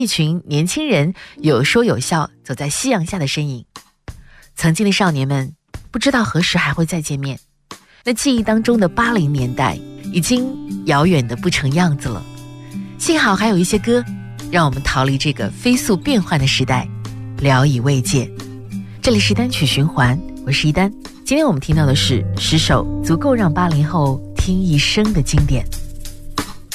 一群年轻人有说有笑走在夕阳下的身影。曾经的少年们不知道何时还会再见面，那记忆当中的80年代已经遥远的不成样子了。幸好还有一些歌让我们逃离这个飞速变幻的时代，聊以慰藉。这里是单曲循环，我是一丹。今天我们听到的是10首足够让80后听一生的经典。